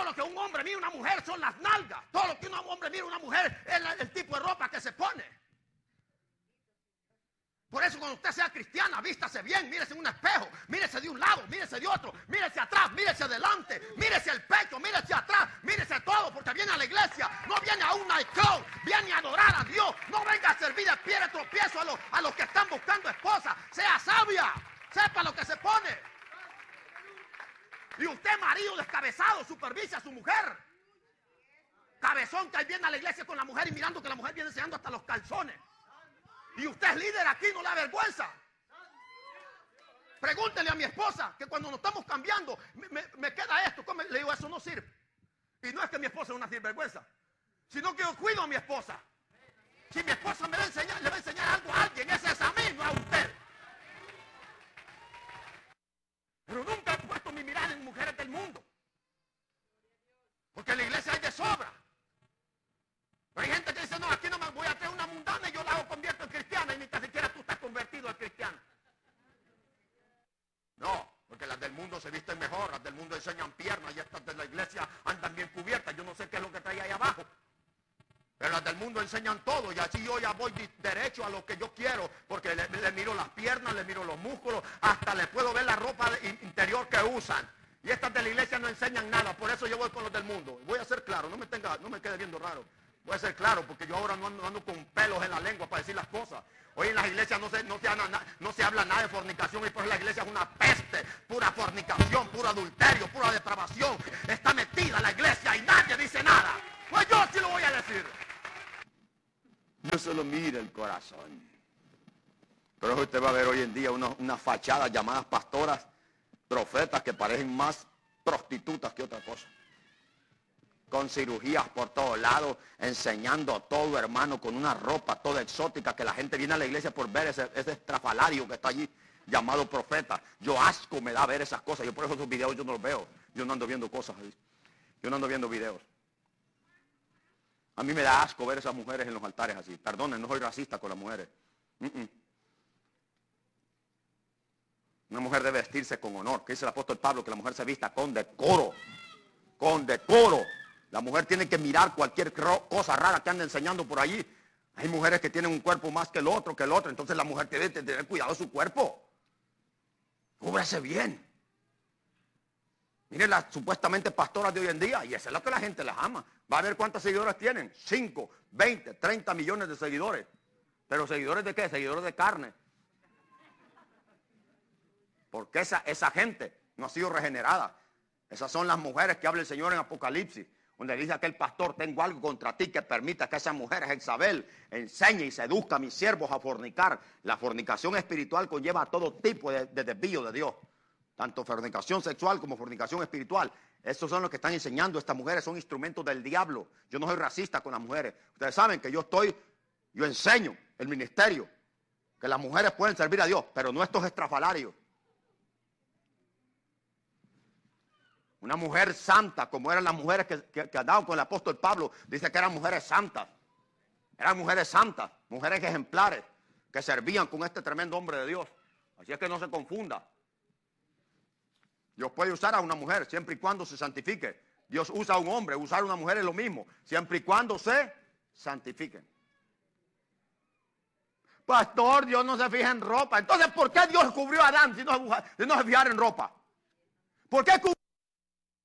lo que un hombre mira a una mujer son las nalgas. Todo lo que un hombre mira a una mujer es el tipo de ropa que se pone. Por eso cuando usted sea cristiana, vístase bien, mírese en un espejo, mírese de un lado, mírese de otro, mírese atrás, mírese adelante, mírese el pecho, mírese atrás, mírese todo, porque viene a la iglesia, no viene a un nightclub, viene a adorar a Dios, no venga a servir de pie de tropiezo a los que están buscando esposa. Sea sabia, sepa lo que se pone. Y usted, marido descabezado, supervise a su mujer. Cabezón que ahí viene a la iglesia con la mujer y mirando que la mujer viene enseñando hasta los calzones. Y usted es líder aquí, no le da vergüenza. Pregúntele a mi esposa que cuando nos estamos cambiando me queda esto. Le digo, eso no sirve. Y no es que mi esposa es una sinvergüenza, sino que yo cuido a mi esposa. Si mi esposa me va a enseñar, le va a enseñar algo a alguien, ese es a mí, no a usted. Pero nunca he puesto mi mirada en mujeres del mundo, porque en la iglesia hay de sobra. Pero hay gente que dice, no, aquí no me voy a traer una mundana y yo la convierto en cristiana, y ni tan siquiera tú estás convertido en cristiano. No, porque las del mundo se visten mejor, las del mundo enseñan piernas y estas de la iglesia andan bien cubiertas. Yo no sé qué es lo que trae ahí abajo. Pero las del mundo enseñan todo y así yo ya voy derecho a lo que yo quiero, porque le miro las piernas, le miro los músculos, hasta le puedo ver la ropa interior que usan. Y estas de la iglesia no enseñan nada, por eso yo voy con los del mundo. Voy a ser claro, no me quede viendo raro. Voy a ser claro, porque yo ahora no ando con pelos en la lengua para decir las cosas. Hoy en las iglesias no se habla nada de fornicación, y por eso la iglesia es una peste, pura fornicación, puro adulterio, pura depravación. Está metida la iglesia y nadie dice nada. Pues yo sí lo voy a decir. No solo mira el corazón. Pero usted va a ver hoy en día unas fachadas llamadas pastoras, profetas, que parecen más prostitutas que otra cosa. Con cirugías por todos lados, enseñando todo, hermano, con una ropa toda exótica, que la gente viene a la iglesia por ver ese estrafalario que está allí, llamado profeta. Yo asco me da ver esas cosas. Yo por eso esos videos yo no los veo. Yo no ando viendo cosas ahí. Yo no ando viendo videos. A mí me da asco ver esas mujeres en los altares así. Perdonen, no soy racista con las mujeres. Una mujer debe vestirse con honor. ¿Qué dice el apóstol Pablo? Que la mujer se vista con decoro. Con decoro. La mujer tiene que mirar cualquier cosa rara que anda enseñando por allí. Hay mujeres que tienen un cuerpo más que el otro. Entonces la mujer tiene que tener cuidado de su cuerpo. Cúbrase bien. Miren las supuestamente pastoras de hoy en día, y eso es lo que la gente las ama. Va a ver cuántos seguidores tienen. 5, 20, 30 millones de seguidores. ¿Pero seguidores de qué? Seguidores de carne. Porque esa gente no ha sido regenerada. Esas son las mujeres que habla el Señor en Apocalipsis, donde dice aquel pastor: tengo algo contra ti que permita que esas mujeres, Jezabel, enseñe y seduzca a mis siervos a fornicar. La fornicación espiritual conlleva todo tipo de desvío de Dios. Tanto fornicación sexual como fornicación espiritual. Esos son los que están enseñando. Estas mujeres son instrumentos del diablo. Yo no soy racista con las mujeres. Ustedes saben que yo enseño el ministerio, que las mujeres pueden servir a Dios, pero no estos estrafalarios. Una mujer santa, como eran las mujeres que andaban con el apóstol Pablo, dice que eran mujeres santas. Eran mujeres santas, mujeres ejemplares, que servían con este tremendo hombre de Dios. Así es que no se confunda. Dios puede usar a una mujer siempre y cuando se santifique. Dios usa a un hombre, usar a una mujer es lo mismo, siempre y cuando se santifiquen. Pastor, Dios no se fija en ropa. Entonces, ¿por qué Dios cubrió a Adán si no se fijara en ropa? ¿Por qué cubrió